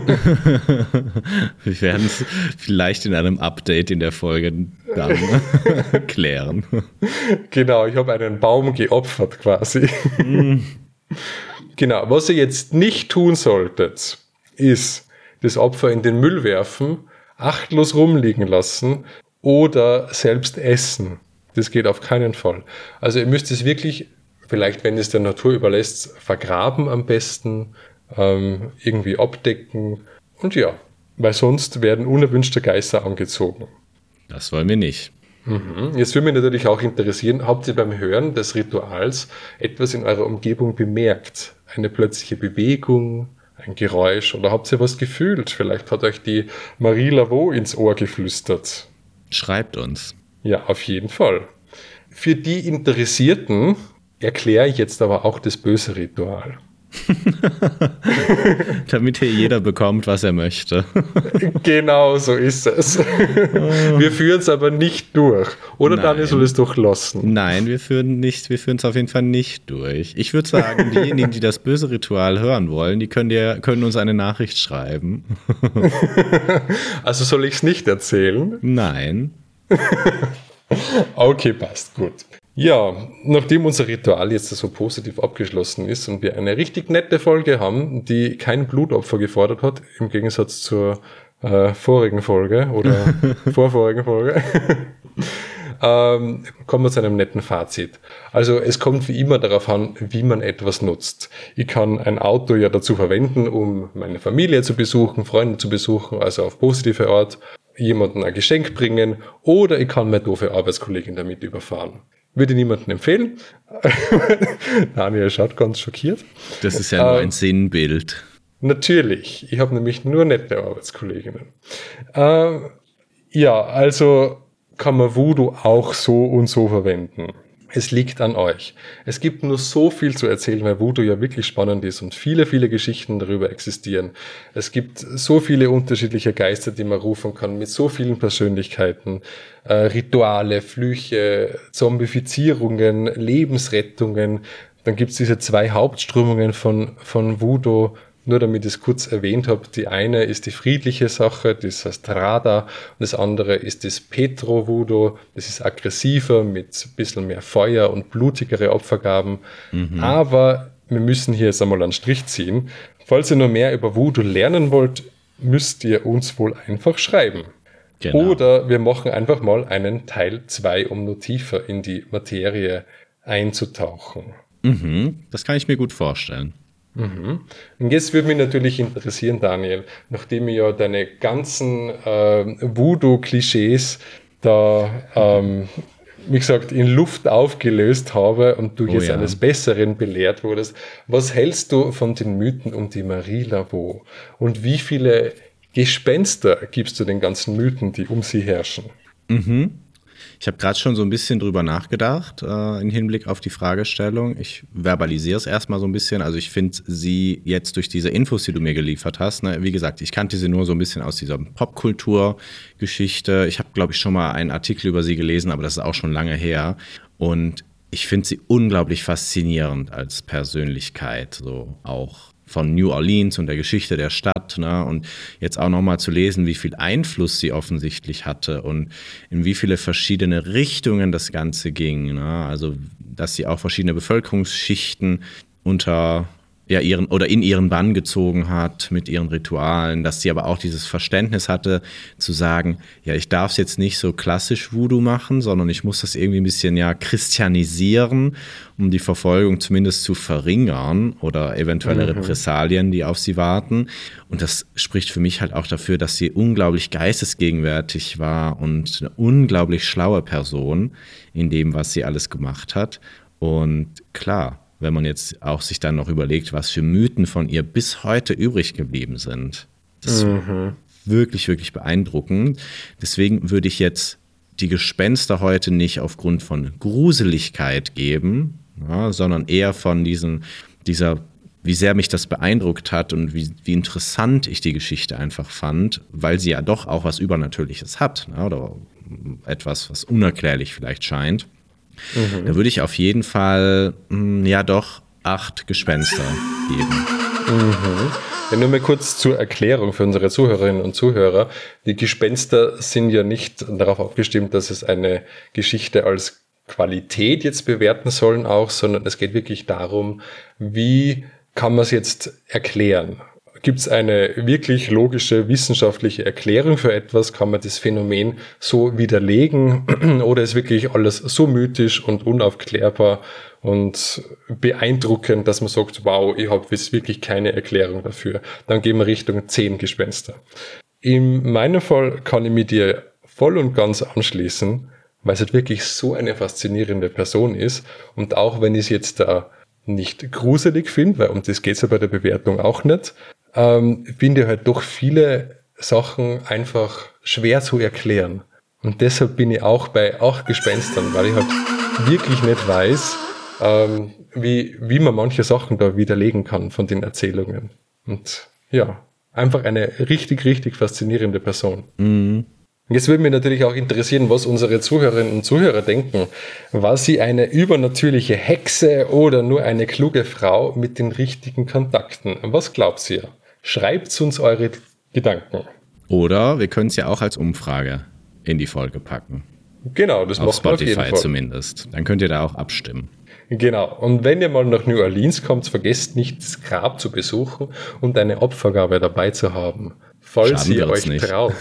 Wir werden es vielleicht in einem Update in der Folge dann klären. Genau, ich habe einen Baum geopfert quasi. Mm. Genau, was ihr jetzt nicht tun solltet, ist das Opfer in den Müll werfen, achtlos rumliegen lassen oder selbst essen. Das geht auf keinen Fall. Also ihr müsst es wirklich, vielleicht, wenn es der Natur überlässt, vergraben am besten, ähm, irgendwie abdecken und ja, weil sonst werden unerwünschte Geister angezogen. Das wollen wir nicht. Mhm. Jetzt würde mich natürlich auch interessieren, habt ihr beim Hören des Rituals etwas in eurer Umgebung bemerkt? Eine plötzliche Bewegung, ein Geräusch oder habt ihr was gefühlt? Vielleicht hat euch die Marie Laveau ins Ohr geflüstert. Schreibt uns. Ja, auf jeden Fall. Für die Interessierten erkläre ich jetzt aber auch das böse Ritual. Damit hier jeder bekommt, was er möchte. Genau so ist es. Wir führen es aber nicht durch. Oder Daniel soll es durchlassen? Nein, wir führen nicht, wir führen es auf jeden Fall nicht durch. Ich würde sagen, diejenigen, die das böse Ritual hören wollen, die können, dir, können uns eine Nachricht schreiben. Also soll ich es nicht erzählen? Nein. Okay, passt, gut. Ja, nachdem unser Ritual jetzt so positiv abgeschlossen ist und wir eine richtig nette Folge haben, die kein Blutopfer gefordert hat, im Gegensatz zur äh, vorigen Folge oder vorvorigen Folge, ähm, kommen wir zu einem netten Fazit. Also es kommt wie immer darauf an, wie man etwas nutzt. Ich kann ein Auto ja dazu verwenden, um meine Familie zu besuchen, Freunde zu besuchen, also auf positive Art, jemandem ein Geschenk bringen, oder ich kann meine doofe Arbeitskollegin damit überfahren. Würde niemandem empfehlen. Daniel schaut ganz schockiert. Das ist ja nur ähm, ein Sinnbild. Natürlich. Ich habe nämlich nur nette Arbeitskolleginnen. Ähm, ja, also kann man Voodoo auch so und so verwenden. Es liegt an euch. Es gibt nur so viel zu erzählen, weil Voodoo ja wirklich spannend ist und viele, viele Geschichten darüber existieren. Es gibt so viele unterschiedliche Geister, die man rufen kann, mit so vielen Persönlichkeiten, äh, Rituale, Flüche, Zombifizierungen, Lebensrettungen. Dann gibt es diese zwei Hauptströmungen von, von Voodoo. Nur damit ich es kurz erwähnt habe, die eine ist die friedliche Sache, das heißt Rada, und das andere ist das Petro-Voodoo, das ist aggressiver, mit ein bisschen mehr Feuer und blutigere Opfergaben. Mhm. Aber wir müssen hier jetzt einmal einen Strich ziehen. Falls ihr noch mehr über Voodoo lernen wollt, müsst ihr uns wohl einfach schreiben. Genau. Oder wir machen einfach mal einen Teil zwei, um nur tiefer in die Materie einzutauchen. Mhm, das kann ich mir gut vorstellen. Mhm. Und jetzt würde mich natürlich interessieren, Daniel, nachdem ich ja deine ganzen äh, Voodoo-Klischees da, ähm, wie gesagt, in Luft aufgelöst habe und du Oh jetzt ja. eines Besseren belehrt wurdest, was hältst du von den Mythen um die Marie Laveau? Und wie viele Gespenster gibst du den ganzen Mythen, die um sie herrschen? Mhm. Ich habe gerade schon so ein bisschen drüber nachgedacht, äh, im Hinblick auf die Fragestellung. Ich verbalisiere es erstmal so ein bisschen. Also ich finde sie jetzt durch diese Infos, die du mir geliefert hast, ne, wie gesagt, ich kannte sie nur so ein bisschen aus dieser Popkultur-Geschichte. Ich habe, glaube ich, schon mal einen Artikel über sie gelesen, aber das ist auch schon lange her. Und ich finde sie unglaublich faszinierend als Persönlichkeit, so auch von New Orleans und der Geschichte der Stadt, ne? Und jetzt auch nochmal zu lesen, wie viel Einfluss sie offensichtlich hatte und in wie viele verschiedene Richtungen das Ganze ging, ne? Also, dass sie auch verschiedene Bevölkerungsschichten unter ja, ihren oder in ihren Bann gezogen hat mit ihren Ritualen, dass sie aber auch dieses Verständnis hatte, zu sagen, ja, ich darf es jetzt nicht so klassisch Voodoo machen, sondern ich muss das irgendwie ein bisschen ja christianisieren, um die Verfolgung zumindest zu verringern oder eventuelle mhm. Repressalien, die auf sie warten. Und das spricht für mich halt auch dafür, dass sie unglaublich geistesgegenwärtig war und eine unglaublich schlaue Person in dem, was sie alles gemacht hat. Und klar, wenn man jetzt auch sich dann noch überlegt, was für Mythen von ihr bis heute übrig geblieben sind. Das ist mhm. wirklich, wirklich beeindruckend. Deswegen würde ich jetzt die Gespenster heute nicht aufgrund von Gruseligkeit geben, ja, sondern eher von diesen, dieser, wie sehr mich das beeindruckt hat und wie, wie interessant ich die Geschichte einfach fand, weil sie ja doch auch was Übernatürliches hat, ne, oder etwas, was unerklärlich vielleicht scheint. Mhm. Da würde ich auf jeden Fall, mh, ja doch, acht Gespenster geben. Mhm. Ja, nur mal kurz zur Erklärung für unsere Zuhörerinnen und Zuhörer. Die Gespenster sind ja nicht darauf abgestimmt, dass es eine Geschichte als Qualität jetzt bewerten sollen auch, sondern es geht wirklich darum, wie kann man es jetzt erklären? Gibt es eine wirklich logische wissenschaftliche Erklärung für etwas? Kann man das Phänomen so widerlegen? Oder ist wirklich alles so mythisch und unaufklärbar und beeindruckend, dass man sagt, wow, ich habe jetzt wirklich keine Erklärung dafür. Dann gehen wir Richtung zehn Gespenster. In meinem Fall kann ich mit dir voll und ganz anschließen, weil es halt wirklich so eine faszinierende Person ist. Und auch wenn ich es jetzt da nicht gruselig finde, weil um das geht es ja bei der Bewertung auch nicht, Ähm, finde halt doch viele Sachen einfach schwer zu erklären. Und deshalb bin ich auch bei acht Gespenstern, weil ich halt wirklich nicht weiß, ähm, wie, wie man manche Sachen da widerlegen kann von den Erzählungen. Und ja, einfach eine richtig, richtig faszinierende Person. Mhm. Jetzt würde mich natürlich auch interessieren, was unsere Zuhörerinnen und Zuhörer denken. War sie eine übernatürliche Hexe oder nur eine kluge Frau mit den richtigen Kontakten? Was glaubt ihr? Schreibt uns eure Gedanken. Oder wir können es ja auch als Umfrage in die Folge packen. Genau, das auf macht man auf jeden Spotify Fall. Zumindest. Dann könnt ihr da auch abstimmen. Genau. Und wenn ihr mal nach New Orleans kommt, vergesst nicht, das Grab zu besuchen und eine Opfergabe dabei zu haben. Falls ihr euch nicht traut.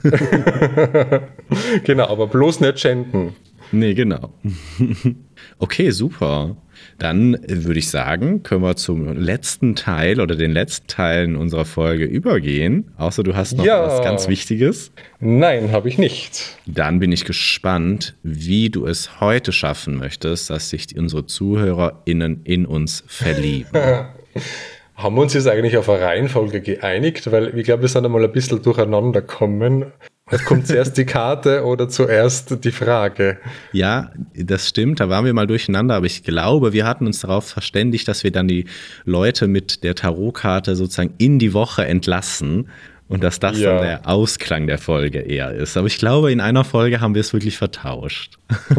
Genau, aber bloß nicht schänden. Nee, genau. Okay, super. Dann würde ich sagen, können wir zum letzten Teil oder den letzten Teilen unserer Folge übergehen. Außer du hast noch ja. was ganz Wichtiges. Nein, habe ich nicht. Dann bin ich gespannt, wie du es heute schaffen möchtest, dass sich unsere ZuhörerInnen in uns verlieben. Haben wir uns jetzt eigentlich auf eine Reihenfolge geeinigt? Weil ich glaube, wir sind einmal ein bisschen durcheinander gekommen. Kommt zuerst die Karte oder zuerst die Frage? Ja, das stimmt, da waren wir mal durcheinander, aber ich glaube, wir hatten uns darauf verständigt, dass wir dann die Leute mit der Tarotkarte sozusagen in die Woche entlassen und dass das ja. dann der Ausklang der Folge eher ist. Aber ich glaube, in einer Folge haben wir es wirklich vertauscht.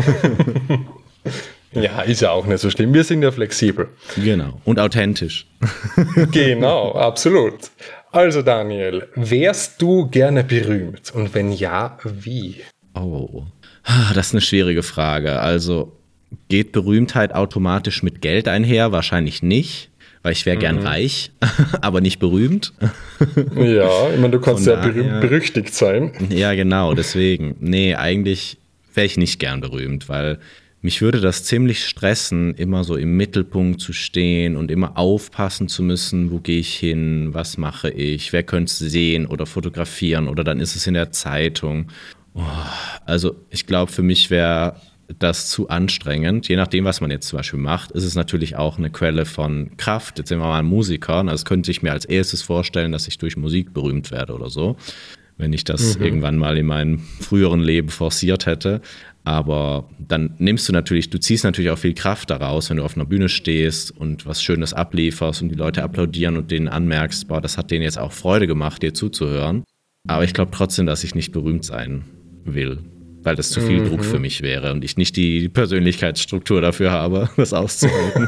Ja, ist ja auch nicht so schlimm. Wir sind ja flexibel. Genau, und authentisch. Genau, absolut. Also Daniel, wärst du gerne berühmt? Und wenn ja, wie? Oh, das ist eine schwierige Frage. Also geht Berühmtheit automatisch mit Geld einher? Wahrscheinlich nicht, weil ich wäre gern mhm. reich, aber nicht berühmt. Ja, ich meine, du kannst ja berühmt, berüchtigt sein. Ja, genau, deswegen. Nee, eigentlich wäre ich nicht gern berühmt, weil mich würde das ziemlich stressen, immer so im Mittelpunkt zu stehen und immer aufpassen zu müssen, wo gehe ich hin, was mache ich, wer könnte es sehen oder fotografieren oder dann ist es in der Zeitung. Oh, also ich glaube, für mich wäre das zu anstrengend. Je nachdem, was man jetzt zum Beispiel macht, ist es natürlich auch eine Quelle von Kraft. Jetzt sind wir mal Musiker, also könnte ich mir als erstes vorstellen, dass ich durch Musik berühmt werde oder so, wenn ich das mhm. irgendwann mal in meinem früheren Leben forciert hätte. Aber dann nimmst du natürlich, du ziehst natürlich auch viel Kraft daraus, wenn du auf einer Bühne stehst und was Schönes ablieferst und die Leute applaudieren und denen anmerkst, boah, das hat denen jetzt auch Freude gemacht, dir zuzuhören. Aber ich glaube trotzdem, dass ich nicht berühmt sein will, weil das zu viel mhm. Druck für mich wäre und ich nicht die Persönlichkeitsstruktur dafür habe, das auszuhalten.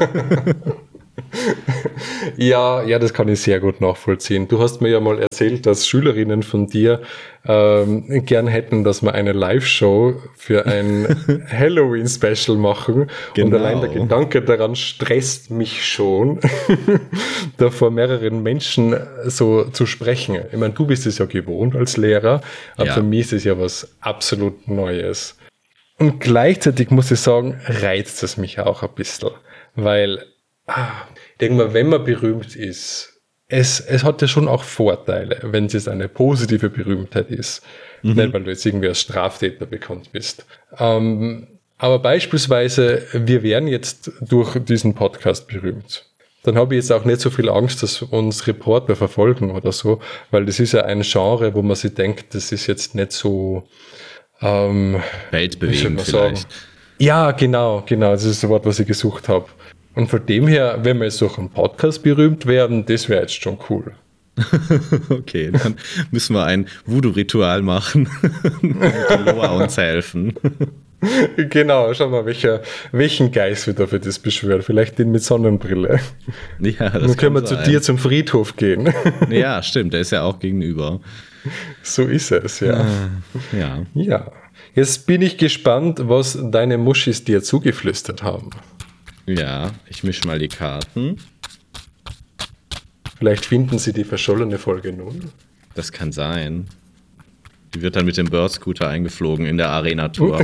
Ja, ja, das kann ich sehr gut nachvollziehen. Du hast mir ja mal erzählt, dass Schülerinnen von dir ähm, gern hätten, dass wir eine Live-Show für ein Halloween-Special machen. Genau. Und allein der Gedanke daran stresst mich schon, da vor mehreren Menschen so zu sprechen. Ich meine, du bist es ja gewohnt als Lehrer, aber ja. Für mich ist es ja was absolut Neues. Und gleichzeitig muss ich sagen, reizt es mich auch ein bisschen, weil Ah, ich denke mal, wenn man berühmt ist, es, es hat ja schon auch Vorteile, wenn es jetzt eine positive Berühmtheit ist. Mhm. Nicht, weil du jetzt irgendwie als Straftäter bekannt bist. Ähm, aber beispielsweise, wir wären jetzt durch diesen Podcast berühmt. Dann habe ich jetzt auch nicht so viel Angst, dass uns Reporter verfolgen oder so, weil das ist ja ein Genre, wo man sich denkt, das ist jetzt nicht so ähm, weltbewegend vielleicht. Ja, genau, genau, das ist das Wort, was ich gesucht habe. Und von dem her, wenn wir jetzt durch einen Podcast berühmt werden, das wäre jetzt schon cool. Okay, dann müssen wir ein Voodoo-Ritual machen und Loa uns helfen. Genau, schau mal, welcher, welchen Geist wir dafür das beschwören. Vielleicht den mit Sonnenbrille. Ja, das dann können wir sein. Zu dir zum Friedhof gehen. Ja, stimmt, der ist ja auch gegenüber. So ist es, ja. Ja. Ja. Jetzt bin ich gespannt, was deine Muschis dir zugeflüstert haben. Ja, ich mische mal die Karten. Vielleicht finden sie die verschollene Folge null. Das kann sein. Die wird dann mit dem Bird-Scooter eingeflogen in der Arena-Tour.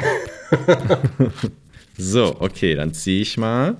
So, okay, dann ziehe ich mal.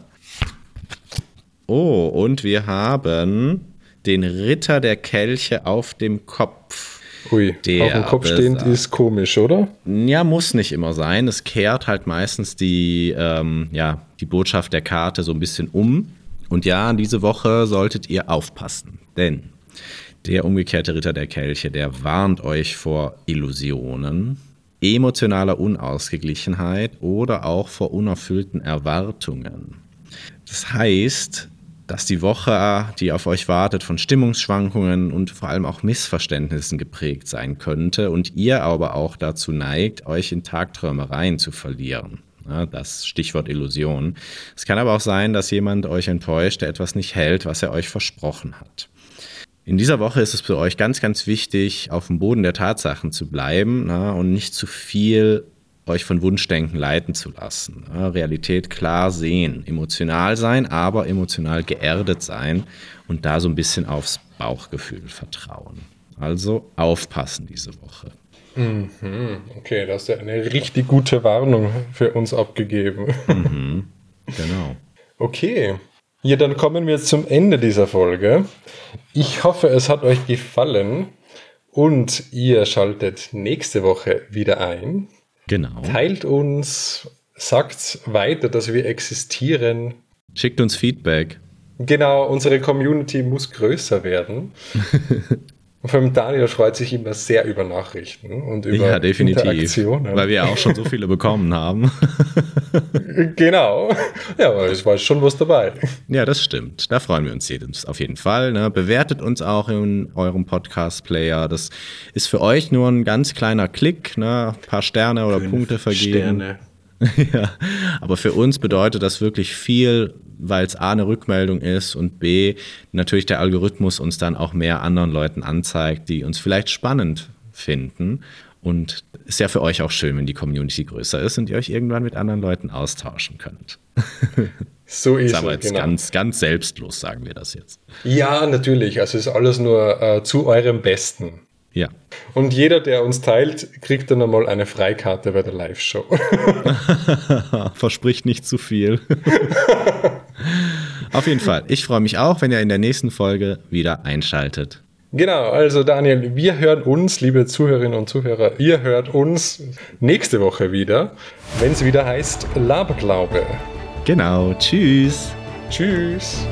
Oh, und wir haben den Ritter der Kelche auf dem Kopf. Ui, der auf dem Kopf stehend ist komisch, oder? Ja, muss nicht immer sein. Es kehrt halt meistens die, ähm, ja, die Botschaft der Karte so ein bisschen um. Und ja, diese Woche solltet ihr aufpassen. Denn der umgekehrte Ritter der Kelche, der warnt euch vor Illusionen, emotionaler Unausgeglichenheit oder auch vor unerfüllten Erwartungen. Das heißt, dass die Woche, die auf euch wartet, von Stimmungsschwankungen und vor allem auch Missverständnissen geprägt sein könnte und ihr aber auch dazu neigt, euch in Tagträumereien zu verlieren. Ja, das Stichwort Illusion. Es kann aber auch sein, dass jemand euch enttäuscht, der etwas nicht hält, was er euch versprochen hat. In dieser Woche ist es für euch ganz, ganz wichtig, auf dem Boden der Tatsachen zu bleiben, na, und nicht zu viel euch von Wunschdenken leiten zu lassen. Ja, Realität klar sehen, emotional sein, aber emotional geerdet sein und da so ein bisschen aufs Bauchgefühl vertrauen. Also aufpassen diese Woche. Mhm. Okay, da hast du eine richtig gute Warnung für uns abgegeben. Mhm. Genau. Okay, ja, dann kommen wir zum Ende dieser Folge. Ich hoffe, es hat euch gefallen und ihr schaltet nächste Woche wieder ein. Genau. Teilt uns, sagt weiter, dass wir existieren. Schickt uns Feedback. Genau, unsere Community muss größer werden. Und vor allem Daniel freut sich immer sehr über Nachrichten und über ja, definitiv, Interaktionen. Weil wir auch schon so viele bekommen haben. Genau. Ja, aber es war schon was dabei. Ja, das stimmt. Da freuen wir uns auf jeden Fall. Ne? Bewertet uns auch in eurem Podcast-Player. Das ist für euch nur ein ganz kleiner Klick, ne? Ein paar Sterne oder Fünf Punkte vergeben. Sterne. Ja, aber für uns bedeutet das wirklich viel, weil es A, eine Rückmeldung ist und B, natürlich der Algorithmus uns dann auch mehr anderen Leuten anzeigt, die uns vielleicht spannend finden. Und ist ja für euch auch schön, wenn die Community größer ist und ihr euch irgendwann mit anderen Leuten austauschen könnt. So ist es. Aber jetzt genau. ganz, ganz selbstlos sagen wir das jetzt. Ja, natürlich. Also es ist alles nur äh, zu eurem Besten. Ja. Und jeder, der uns teilt, kriegt dann einmal eine Freikarte bei der Live-Show. Verspricht nicht zu viel. Auf jeden Fall. Ich freue mich auch, wenn ihr in der nächsten Folge wieder einschaltet. Genau, also Daniel, wir hören uns, liebe Zuhörerinnen und Zuhörer, ihr hört uns nächste Woche wieder, wenn es wieder heißt Laberglaube. Genau, tschüss. Tschüss.